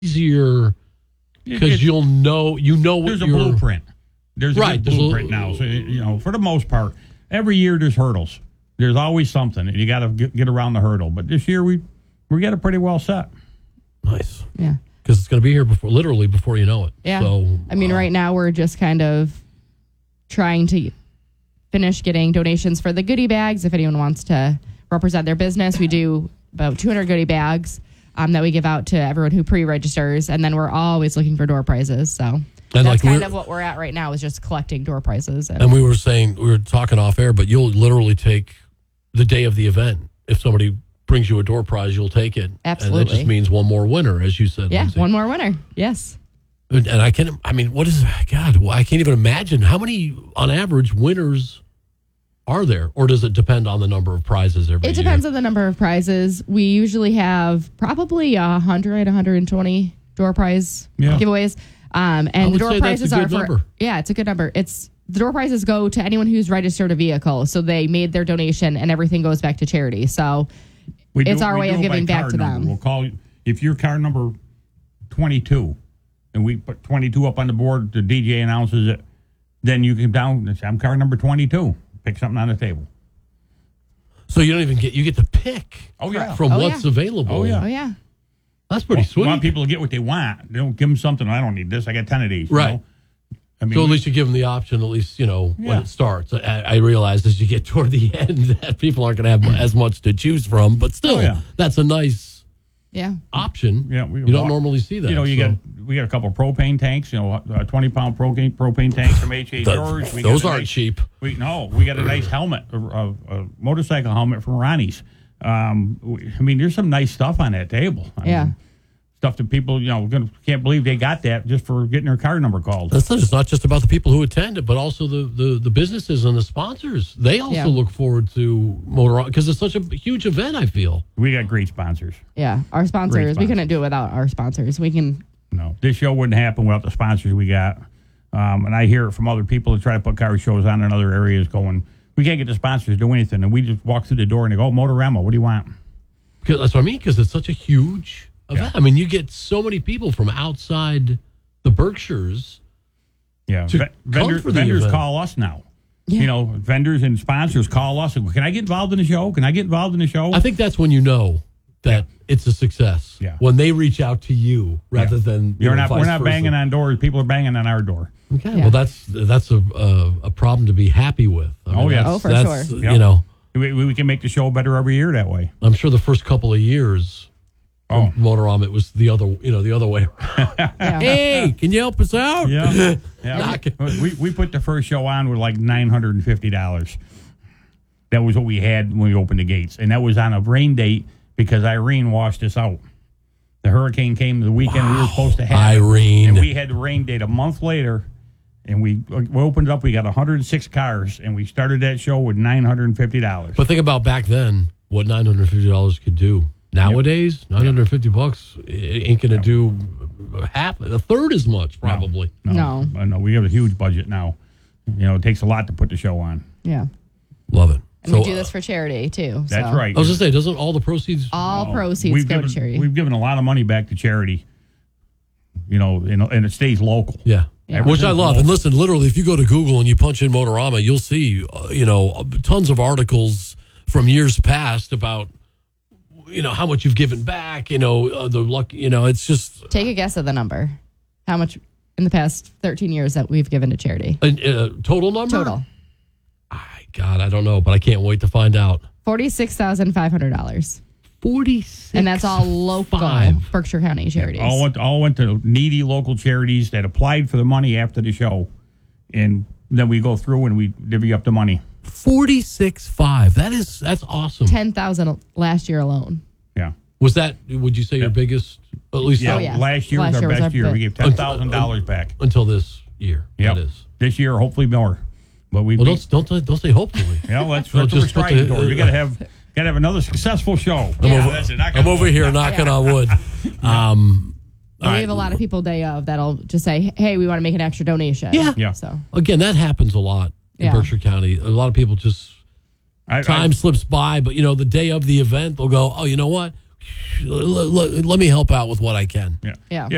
easier because you know what there's a blueprint. There's a good blueprint now. So for the most part, every year there's hurdles. There's always something, and you got to get around the hurdle. But this year we got it pretty well set. Nice. Yeah. Because it's going to be here literally before you know it. Yeah. So, right now we're just kind of trying to finish getting donations for the goodie bags. If anyone wants to represent their business, we do about 200 goodie bags that we give out to everyone who pre-registers. And then we're always looking for door prizes. So that's kind of what we're at right now, is just collecting door prizes. And we were talking off air, but you'll literally take the day of the event. If somebody brings you a door prize, you'll take it. Absolutely. And that just means one more winner, as you said. Yeah, Lindsay. one more winner. Yes. And I can't even imagine how many, on average, winners are there? Or does it depend on the number of prizes every year? It depends on the number of prizes. We usually have probably 100, 120 door prize giveaways. And the door prizes are for... Yeah, it's a good number. The door prizes go to anyone who's registered a vehicle. So they made their donation and everything goes back to charity. So it's our way of giving back to them. We'll call you. If you're car number 22 and we put 22 up on the board, the DJ announces it, then you can down and say, I'm car number 22. Pick something on the table. So you don't even you get to pick from what's available. Oh, yeah. Oh, yeah. That's pretty sweet. You want people to get what they want. They don't give them something. I don't need this. I got 10 of these. Right. You know? I mean, so at least you give them the option, at least, when it starts. I realize as you get toward the end that people aren't going to have as much to choose from, but still, that's a nice option. Yeah, you don't normally see that. We got a couple of propane tanks, 20-pound propane tanks from H.A. George. Those aren't cheap. We got a nice helmet, a motorcycle helmet from Ronnie's. There's some nice stuff on that table. I mean, stuff that people, can't believe they got that just for getting their car number called. It's not just about the people who attend it, but also the businesses and the sponsors. They also look forward to Motor because it's such a huge event, I feel. We got great sponsors. Yeah, our sponsors. We couldn't do it without our sponsors. No, this show wouldn't happen without the sponsors we got. And I hear it from other people that try to put car shows on in other areas going, we can't get the sponsors to do anything. And we just walk through the door and they go, Motorama, what do you want? Because that's what I mean, because it's such a huge event. Yeah. You get so many people from outside the Berkshires. Yeah, vendors call us now. Yeah. Vendors and sponsors call us. Can I get involved in the show? I think that's when you know that it's a success. Yeah. When they reach out to you rather than we're not banging on doors. People are banging on our door. Okay. Yeah. Well, that's a problem to be happy with. For sure. We can make the show better every year that way. I'm sure the first couple of years. Motorama, it was the other way around. Hey, can you help us out? Yeah. We put the first show on with like $950. That was what we had when we opened the gates. And that was on a rain date because Irene washed us out. The hurricane came the weekend we were supposed to have Irene. And we had the rain date a month later. And we opened it up. We got 106 cars. And we started that show with $950. But think about back then, what $950 could do. Nowadays, $950 ain't going to do a third as much, probably. No. We have a huge budget now. It takes a lot to put the show on. Yeah. Love it. And we do this for charity, too. That's right. I was going to say, doesn't all the proceeds... Proceeds go to charity. We've given a lot of money back to charity, and it stays local. Yeah. Which I love. Local. And listen, literally, if you go to Google and you punch in Motorama, you'll see, tons of articles from years past about... how much you've given back, the luck, it's just... Take a guess of the number. How much in the past 13 years that we've given to charity? Total number? Total. God, I don't know, but I can't wait to find out. $46,500. 46. And that's all local Berkshire County charities. All went to needy local charities that applied for the money after the show. And then we go through and we divvy up the money. 46.5. That's awesome. 10,000 last year alone. Yeah. Was that? Would you say your biggest? At least. Yeah. Last year was our best year. We gave $10,000 back until this year. Yeah. That is. This year, hopefully more. But don't say hopefully. That's what we're striving towards. We gotta have another successful show. I'm over here knocking on wood. We have a lot of people day of that'll just say, "Hey, we want to make an extra donation." Yeah. So again, that happens a lot in Berkshire County. A lot of people just time slips by, but the day of the event, they'll go, "Oh, you know what? Let me help out with what I can." Yeah.